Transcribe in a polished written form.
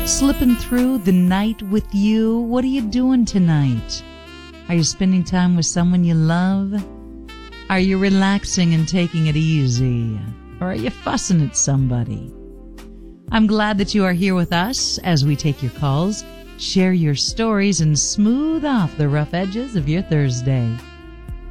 Slipping through the night with you. What are you doing tonight? Are you spending time with someone you love? Are you relaxing and taking it easy? Or are you fussing at somebody? I'm glad that you are here with us as we take your calls, share your stories, and smooth off the rough edges of your Thursday.